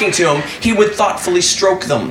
talking to him, he would thoughtfully stroke them.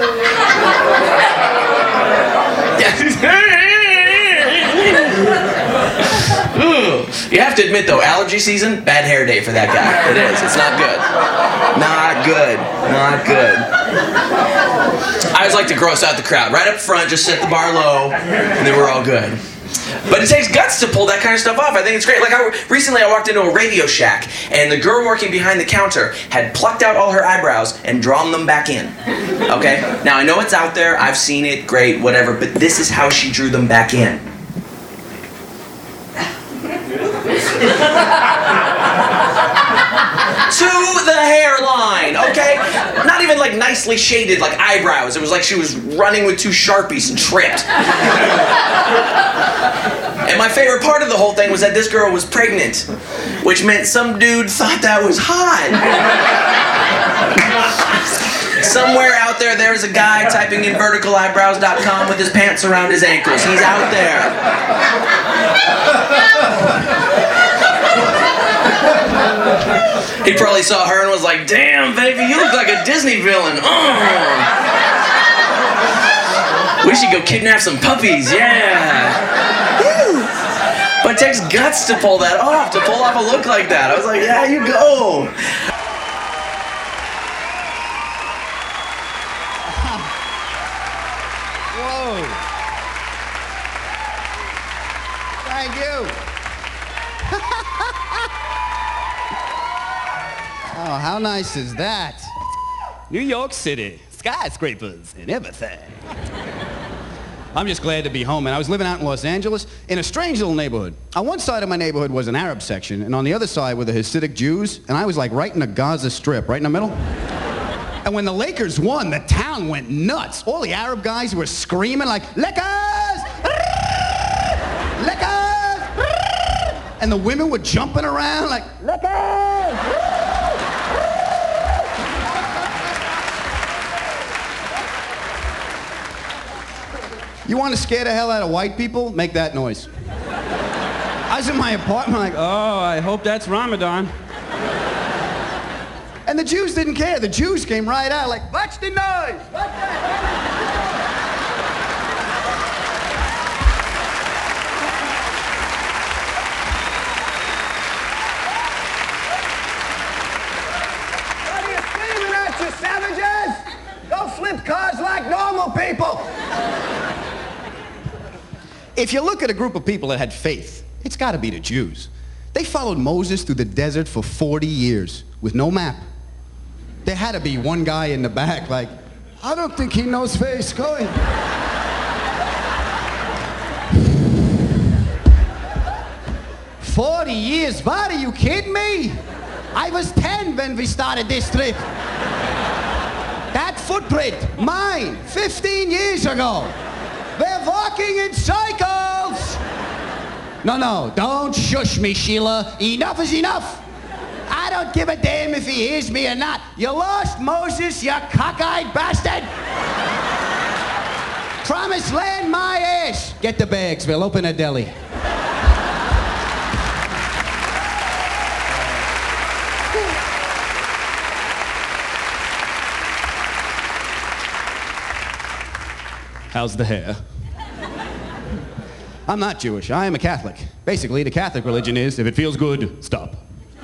You have to admit though, allergy season, bad hair day for that guy. It is, it's not good. Not good, not good. I always like to gross out the crowd. Right up front, just set the bar low, and then we're all good. But it takes guts to pull that kind of stuff off. I think it's great. Like recently I walked into a Radio Shack, and the girl working behind the counter had plucked out all her eyebrows and drawn them back in. Okay? Now I know it's out there, I've seen it, great, whatever, but this is how she drew them back in. To the hairline, okay? Not even like nicely shaded like eyebrows. It was like she was running with two Sharpies and tripped. And my favorite part of the whole thing was that this girl was pregnant, which meant some dude thought that was hot. Somewhere out there's a guy typing in verticaleyebrows.com with his pants around his ankles. He's out there. He probably saw her and was like, damn, baby, you look like a Disney villain. We should go kidnap some puppies, yeah. Woo. But it takes guts to pull that off, to pull off a look like that. I was like, yeah, you go. Whoa. Thank you. Oh, how nice is that? New York City, skyscrapers and everything. I'm just glad to be home, and I was living out in Los Angeles in a strange little neighborhood. On one side of my neighborhood was an Arab section, and on the other side were the Hasidic Jews, and I was like right in the Gaza Strip, right in the middle. And when the Lakers won, the town went nuts. All the Arab guys were screaming like, Lakers! Lakers! And the women were jumping around like, Lakers! You want to scare the hell out of white people? Make that noise. I was in my apartment like, oh, I hope that's Ramadan. And the Jews didn't care. The Jews came right out like, watch the noise! Watch What are you screaming at, you savages? Go flip cars like normal people! If you look at a group of people that had faith, it's got to be the Jews. They followed Moses through the desert for 40 years with no map. There had to be one guy in the back like, I don't think he knows where he's going. "40 years? What, are you kidding me? I was 10 when we started this trip. That footprint, mine, 15 years ago. We're walking in cycles. No, don't shush me, Sheila. Enough is enough. I don't give a damn if he hears me or not. You lost Moses, you cockeyed bastard. Promised land, my ass. Get the bags, we'll open a deli. How's the hair? I'm not Jewish, I am a Catholic. Basically, the Catholic religion is, if it feels good, stop.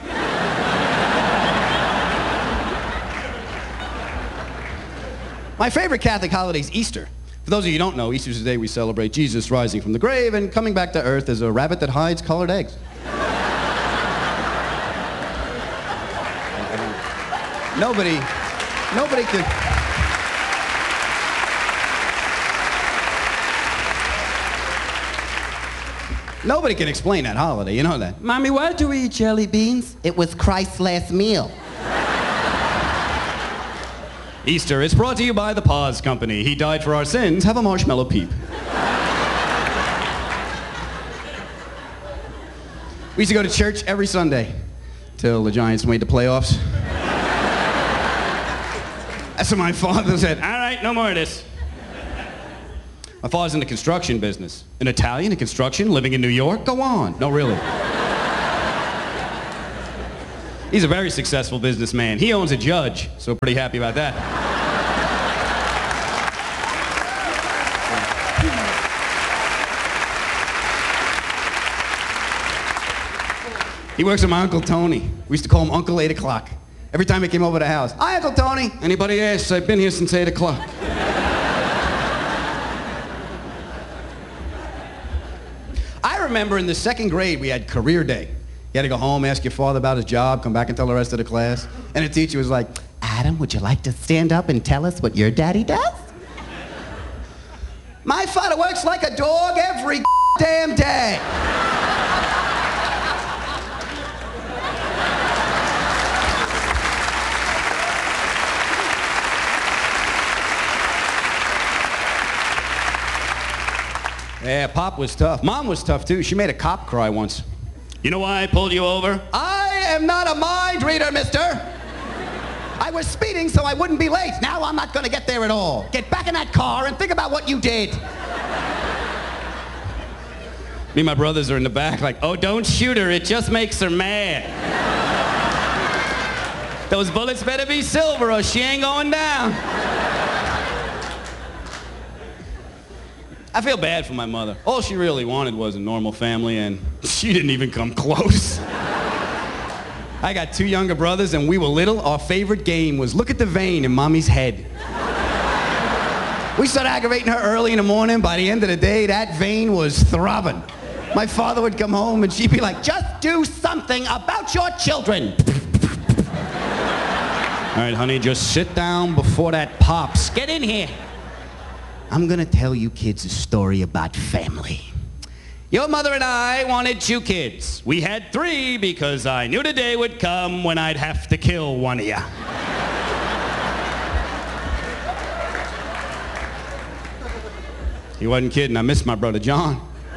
My favorite Catholic holiday is Easter. For those of you who don't know, Easter is the day we celebrate Jesus rising from the grave and coming back to earth as a rabbit that hides colored eggs. Nobody can... Nobody can explain that holiday, you know that. Mommy, why do we eat jelly beans? It was Christ's last meal. Easter is brought to you by the Paws Company. He died for our sins. Have a marshmallow peep. We used to go to church every Sunday till the Giants made the playoffs. That's when my father said, all right, no more of this. My father's in the construction business. An Italian in construction, living in New York? Go on. No, really. He's a very successful businessman. He owns a Judge, so pretty happy about that. He works with my Uncle Tony. We used to call him Uncle 8 o'clock. Every time he came over to the house, "Hi, Uncle Tony." Anybody asks, I've been here since 8 o'clock. I remember in the second grade, we had career day. You had to go home, ask your father about his job, come back and tell the rest of the class. And the teacher was like, "Adam, would you like to stand up and tell us what your daddy does?" "My father works like a dog every damn day." Yeah, Pop was tough. Mom was tough, too. She made a cop cry once. "You know why I pulled you over?" "I am not a mind reader, mister. I was speeding so I wouldn't be late. Now I'm not going to get there at all. Get back in that car and think about what you did." Me and my brothers are in the back like, "Oh, don't shoot her. It just makes her mad." "Those bullets better be silver or she ain't going down." I feel bad for my mother. All she really wanted was a normal family, and she didn't even come close. I got 2 younger brothers, and we were little. Our favorite game was look at the vein in Mommy's head. We started aggravating her early in the morning. By the end of the day, that vein was throbbing. My father would come home, and she'd be like, "Just do something about your children." "All right, honey, just sit down before that pops. Get in here. I'm gonna tell you kids a story about family. Your mother and I wanted 2 kids. We had 3 because I knew the day would come when I'd have to kill one of you." He wasn't kidding. I missed my brother John.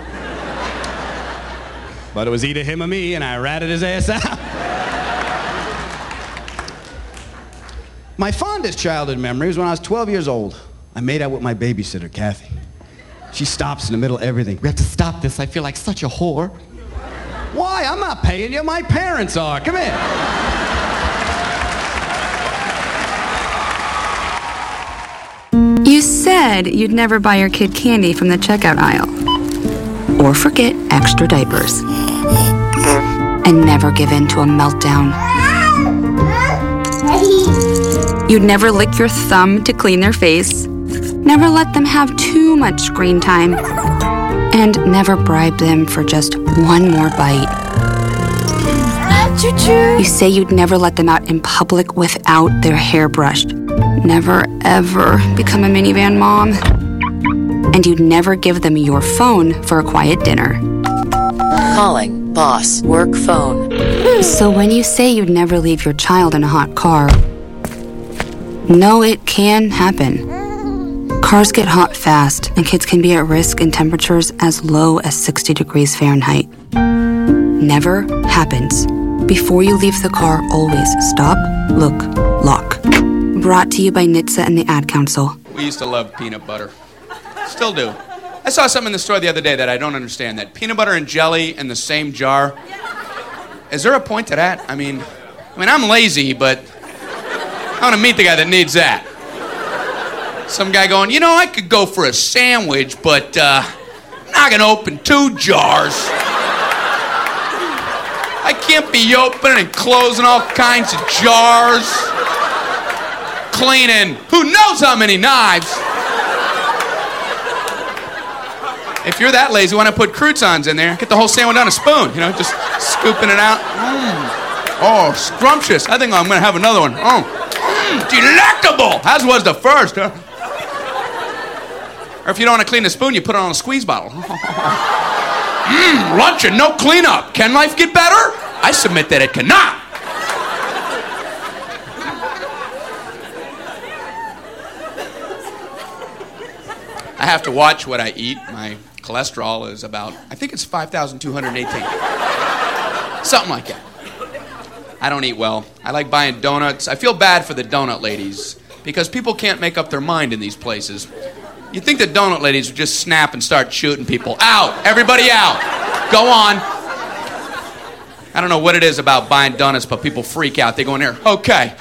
But it was either him or me, and I ratted his ass out. My fondest childhood memory was when I was 12 years old. I made out with my babysitter, Kathy. She stops in the middle of everything. "We have to stop this. I feel like such a whore." "Why? I'm not paying you. My parents are. Come here." You said you'd never buy your kid candy from the checkout aisle. Or forget extra diapers. And never give in to a meltdown. You'd never lick your thumb to clean their face. Never let them have too much screen time. And never bribe them for just one more bite. You say you'd never let them out in public without their hair brushed. Never, ever become a minivan mom. And you'd never give them your phone for a quiet dinner. Calling boss work phone. So when you say you'd never leave your child in a hot car, no, it can happen. Cars get hot fast, and kids can be at risk in temperatures as low as 60 degrees Fahrenheit. Never happens. Before you leave the car, always stop, look, lock. Brought to you by NHTSA and the Ad Council. We used to love peanut butter. Still do. I saw something in the store the other day that I don't understand. That peanut butter and jelly in the same jar. Is there a point to that? I mean, I'm lazy, but I want to meet the guy that needs that. Some guy going, "You know, I could go for a sandwich, but I'm not going to open 2 jars. I can't be opening and closing all kinds of jars. Cleaning who knows how many knives." If you're that lazy, why not put croutons in there? Get the whole sandwich on a spoon, just scooping it out. Oh, scrumptious. I think I'm going to have another one. Delectable, as was the first, huh? Or if you don't want to clean the spoon, you put it on a squeeze bottle. Lunch and no cleanup. Can life get better? I submit that it cannot. I have to watch what I eat. My cholesterol is about, I think it's 5,218. Something like that. I don't eat well. I like buying donuts. I feel bad for the donut ladies because people can't make up their mind in these places. You'd think the donut ladies would just snap and start shooting people. Out! Everybody out! Go on. I don't know what it is about buying donuts, but people freak out. They go in there, okay.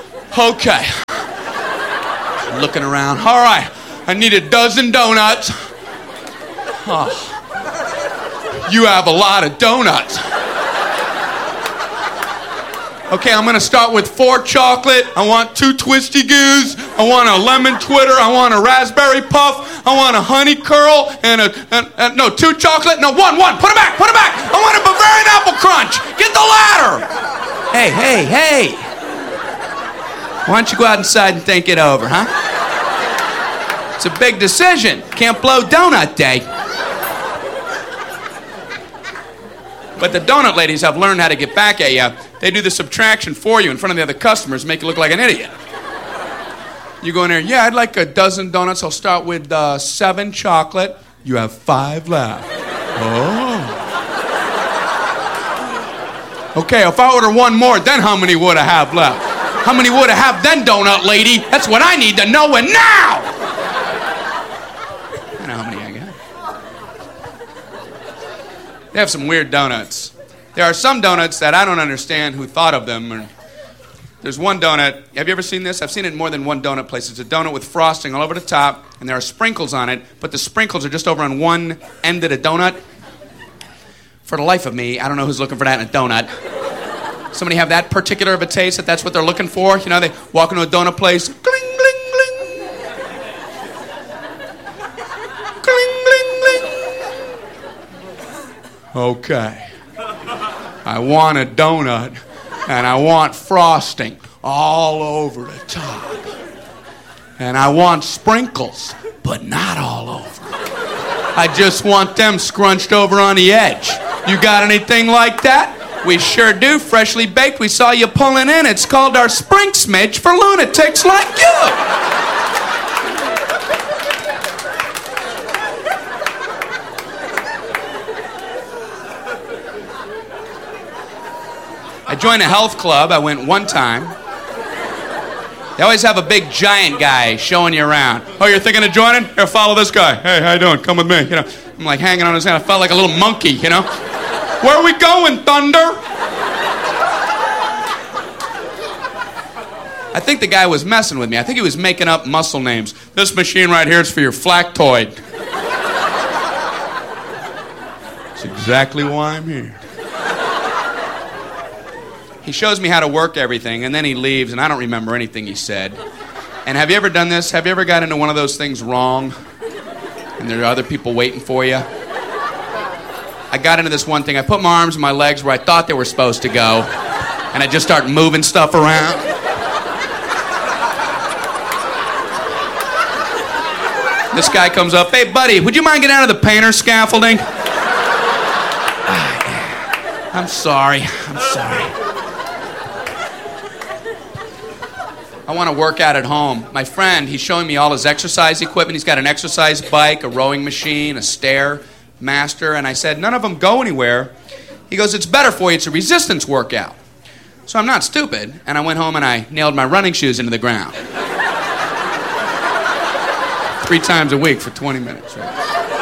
Looking around, all right, I need a dozen donuts. Oh, you have a lot of donuts. Okay, I'm gonna start with 4 chocolate. I want 2 twisty goos. I want a lemon twitter. I want a raspberry puff. I want a honey curl and no, 2 chocolate. No, one. Put it back. I want a Bavarian apple crunch. Get the ladder. Hey. Why don't you go out inside and think it over, huh? It's a big decision. Can't blow donut day. But the donut ladies have learned how to get back at you. They do the subtraction for you in front of the other customers, make you look like an idiot. You go in there, yeah, I'd like a dozen donuts. I'll start with 7 chocolate. You have 5 left. Oh. Okay, if I order 1 more, then how many would I have left? How many would I have then, donut lady? That's what I need to know, and now! I know how many I got. They have some weird donuts. There are some donuts that I don't understand who thought of them. There's one donut. Have you ever seen this? I've seen it in more than one donut place. It's a donut with frosting all over the top, and there are sprinkles on it, but the sprinkles are just over on one end of the donut. For the life of me, I don't know who's looking for that in a donut. Somebody have that particular of a taste that's what they're looking for? You know, they walk into a donut place, gling, gling, gling. Gling, gling, gling. Okay. I want a donut, and I want frosting all over the top. And I want sprinkles, but not all over. I just want them scrunched over on the edge. You got anything like that? We sure do, freshly baked. We saw you pulling in. It's called our Spring Smidge for lunatics like you. I joined a health club. I went one time. They always have a big giant guy showing you around. Oh, you're thinking of joining? Here, follow this guy. Hey, how you doing? Come with me. You know, I'm like hanging on his hand. I felt like a little monkey, you know. Where are we going, Thunder? I think the guy was messing with me. I think he was making up muscle names. This machine right here is for your flactoid. That's exactly why I'm here. He shows me how to work everything, and then he leaves, and I don't remember anything he said. And have you ever done this? Have you ever got into one of those things wrong, and there are other people waiting for you? I got into this one thing. I put my arms and my legs where I thought they were supposed to go, and I just start moving stuff around. This guy comes up, hey, buddy, would you mind getting out of the painter's scaffolding? I'm sorry. I want to work out at home. My friend, he's showing me all his exercise equipment. He's got an exercise bike, a rowing machine, a Stairmaster, and I said, none of them go anywhere. He goes, it's better for you. It's a resistance workout. So I'm not stupid, and I went home and I nailed my running shoes into the ground. 3 times a week for 20 minutes. Right?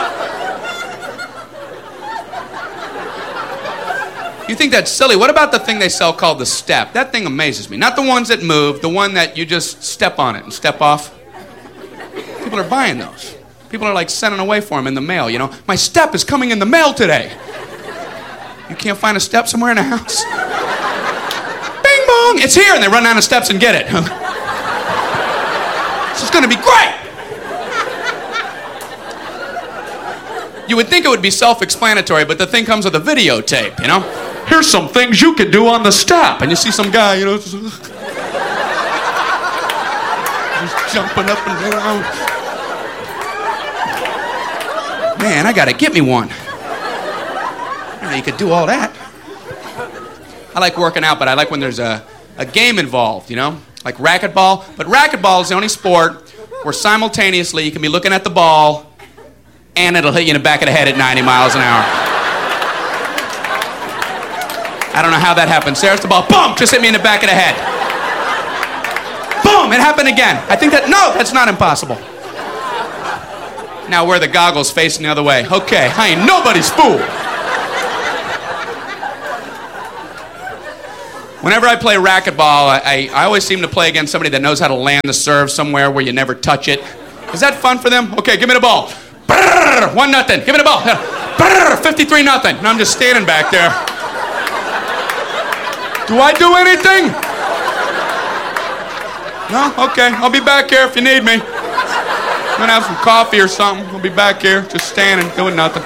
You think that's silly? What about the thing they sell called the step? That thing amazes me. Not the ones that move, the one that you just step on it and step off. People are buying those. People are like sending away for them in the mail, you know. My step is coming in the mail today. You can't find a step somewhere in the house? Bing bong, it's here, and they run down the steps and get it. This is gonna be great. You would think it would be self-explanatory, but the thing comes with a videotape, you know? Here's some things you can do on the step. And you see some guy, you know, just jumping up and down. Man, I gotta get me one. I didn't know you could do all that. I like working out, but I like when there's a game involved, you know? Like racquetball. But racquetball is the only sport where simultaneously you can be looking at the ball and it'll hit you in the back of the head at 90 miles an hour. I don't know how that happens. There's the ball. Boom! Just hit me in the back of the head. Boom! It happened again. I think no, that's not impossible. Now wear the goggles facing the other way. Okay, I ain't nobody's fool. Whenever I play racquetball, I always seem to play against somebody that knows how to land the serve somewhere where you never touch it. Is that fun for them? Okay, give me the ball. 1-0. Give me the ball. 53-0. And I'm just standing back there. Do I do anything? No? Okay, I'll be back here if you need me. I'm gonna have some coffee or something. I'll be back here, just standing, doing nothing.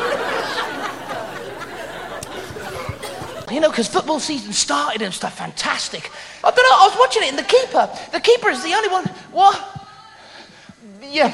You know, because football season started and stuff, fantastic. I don't know, I was watching it and the keeper is the only one, what? Yeah,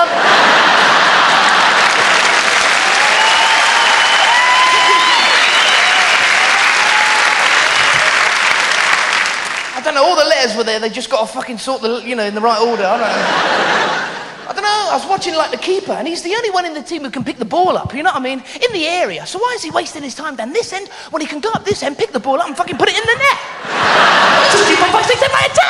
I don't know, all the letters were there, they just got to fucking sort the, you know, in the right order, I don't know, I was watching like the keeper and he's the only one in the team who can pick the ball up, you know what I mean, in the area. So why is he wasting his time down this end when he can go up this end, pick the ball up and fucking put it in the net? 2, 3, 4, 5, 6, 7, 8, 10!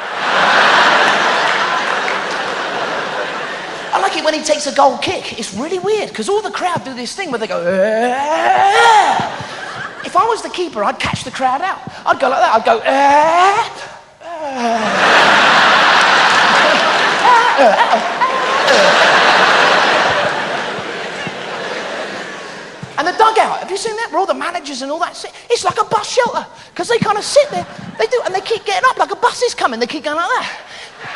I like it when he takes a goal kick. It's really weird because all the crowd do this thing where they go, If I was the keeper, I'd catch the crowd out. I'd go like that, I'd go, And the dugout, have you seen that? Where all the managers and all that sit? It's like a bus shelter, because they kind of sit there, they do, and they keep getting up like a bus is coming, they keep going like that.